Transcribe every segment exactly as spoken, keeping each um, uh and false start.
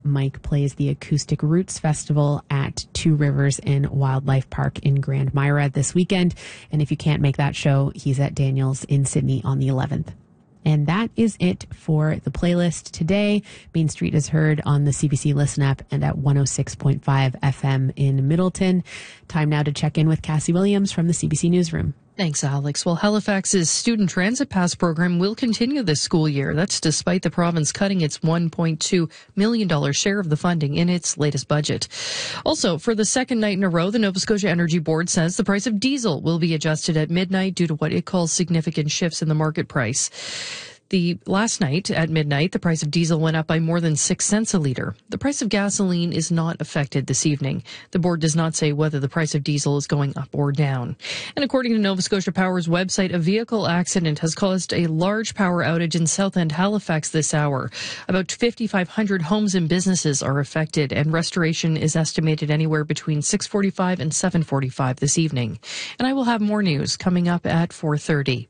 Mike plays the Acoustic Roots Festival at Two Rivers in Wildlife Park in Grand Myra this weekend. And if you can't make that show, he's at Daniels in Sydney on the eleventh. And that is it for the playlist today. Main Street is heard on the C B C Listen app and at one oh six point five F M in Middleton. Time now to check in with Cassie Williams from the C B C Newsroom. Thanks, Alex. Well, Halifax's Student Transit Pass program will continue this school year. That's despite the province cutting its one point two million dollars share of the funding in its latest budget. Also, for the second night in a row, the Nova Scotia Energy Board says the price of diesel will be adjusted at midnight due to what it calls significant shifts in the market price. The last night at midnight, the price of diesel went up by more than six cents a litre. The price of gasoline is not affected this evening. The board does not say whether the price of diesel is going up or down. And according to Nova Scotia Power's website, a vehicle accident has caused a large power outage in South End, Halifax this hour. About fifty-five hundred homes and businesses are affected, and restoration is estimated anywhere between six forty-five and seven forty-five this evening. And I will have more news coming up at four thirty.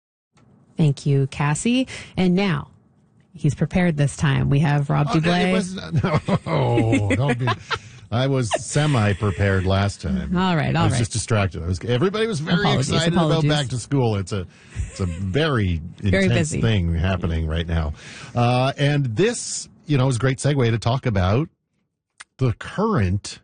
Thank you, Cassie. And now, he's prepared this time. We have Rob oh, Dublé. It was, no, don't be, I was semi-prepared last time. All right, all I was right. just distracted. I was, everybody was very Apologies, excited apologies. about back to school. It's a, it's a very, Very intense busy. thing happening right now. Uh, and this, you know, is a great segue to talk about the current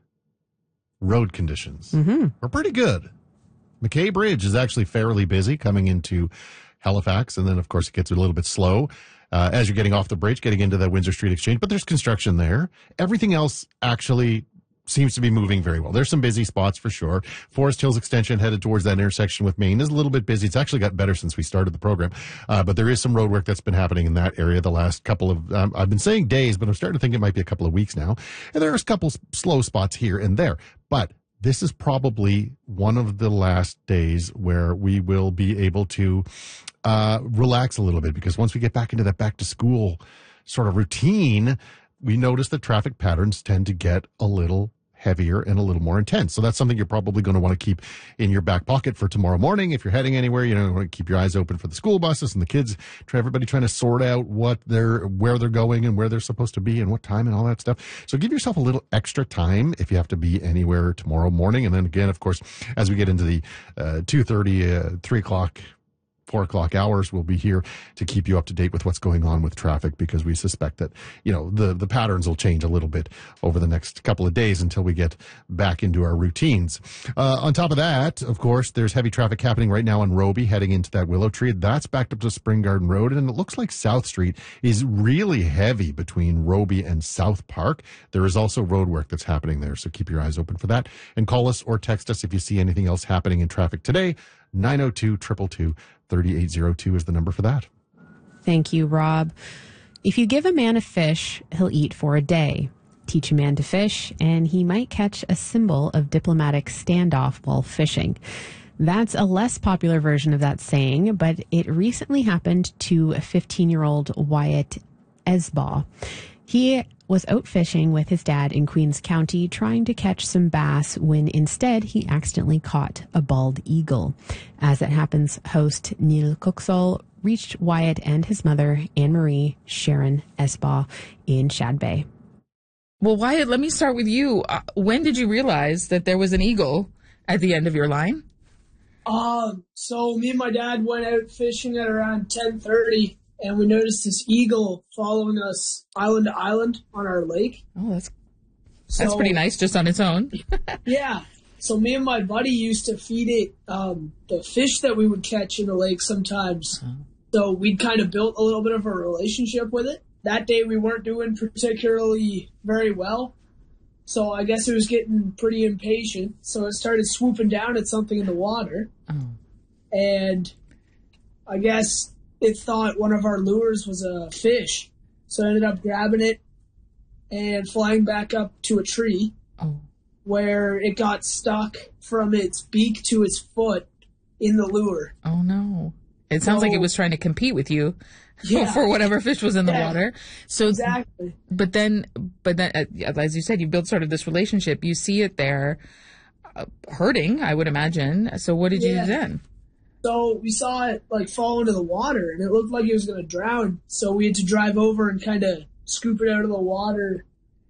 road conditions. Mm-hmm. Are pretty good. McKay Bridge is actually fairly busy coming into Halifax, and then, of course, it gets a little bit slow uh, as you're getting off the bridge, getting into the Windsor Street Exchange, but there's construction there. Everything else actually seems to be moving very well. There's some busy spots for sure. Forest Hills Extension headed towards that intersection with Main is a little bit busy. It's actually got better since we started the program, uh, but there is some road work that's been happening in that area the last couple of, um, I've been saying days, but I'm starting to think it might be a couple of weeks now. And there's a couple s- slow spots here and there, but this is probably one of the last days where we will be able to uh, relax a little bit, because once we get back into that back to school sort of routine, we notice that traffic patterns tend to get a little heavier and a little more intense. So that's something you're probably going to want to keep in your back pocket for tomorrow morning. If you're heading anywhere, you know, want to keep your eyes open for the school buses and the kids, try everybody trying to sort out what they're, where they're going and where they're supposed to be and what time and all that stuff. So give yourself a little extra time if you have to be anywhere tomorrow morning. And then again, of course, as we get into the uh, two thirty, uh, three o'clock, four o'clock hours, we'll be here to keep you up to date with what's going on with traffic, because we suspect that, you know, the, the patterns will change a little bit over the next couple of days until we get back into our routines. Uh, on top of that, of course, there's heavy traffic happening right now on Roby heading into that Willow Tree. That's backed up to Spring Garden Road, and it looks like South Street is really heavy between Roby and South Park. There is also road work that's happening there, so keep your eyes open for that. And call us or text us if you see anything else happening in traffic today. nine oh two, two two two, three eight oh two is the number for that. Thank you, Rob. If you give a man a fish, he'll eat for a day. Teach a man to fish, and he might catch a symbol of diplomatic standoff while fishing. That's a less popular version of that saying, but it recently happened to fifteen-year-old Wyatt Esbaugh. He was out fishing with his dad in Queens County trying to catch some bass when instead he accidentally caught a bald eagle. As it happens, host Neil Coxall reached Wyatt and his mother, Anne-Marie Sharon Esbaugh, in Shad Bay. Well, Wyatt, let me start with you. Uh, when did you realize that there was an eagle at the end of your line? Um, so me and my dad went out fishing at around ten thirty, and we noticed this eagle following us island to island on our lake. Oh, that's that's So- pretty nice just on its own. Yeah. So me and my buddy used to feed it um, the fish that we would catch in the lake sometimes. So we'd kind of built a little bit of a relationship with it. That day we weren't doing particularly very well. So I guess it was getting pretty impatient. So it started swooping down at something in the water. Oh. And I guess it thought one of our lures was a fish. So I ended up grabbing it and flying back up to a tree Oh. where it got stuck from its beak to its foot in the lure. Oh, no. It sounds like it So- was trying to compete with you Yeah. for whatever fish was in the Yeah. water. So, Exactly. but then, but then, uh, as you said, you built sort of this relationship. You see it there uh, hurting, I would imagine. So what did you Yeah. do then? So we saw it like fall into the water and it looked like it was going to drown. So we had to drive over and kind of scoop it out of the water